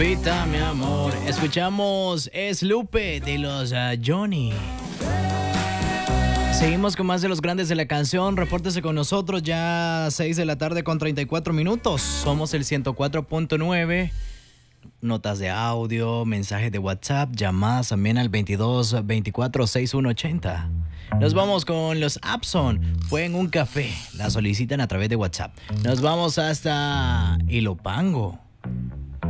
Lupita, mi amor. Escuchamos Es Lupe de los Johnny. Seguimos con más de los grandes de la canción. Repórtese con nosotros ya 6 de la tarde con 34 minutos. Somos el 104.9. Notas de audio, mensajes de WhatsApp, llamadas también al 22 24 6180. Nos vamos con los Abson. Fue en un café. La solicitan a través de WhatsApp. Nos vamos hasta Ilopango.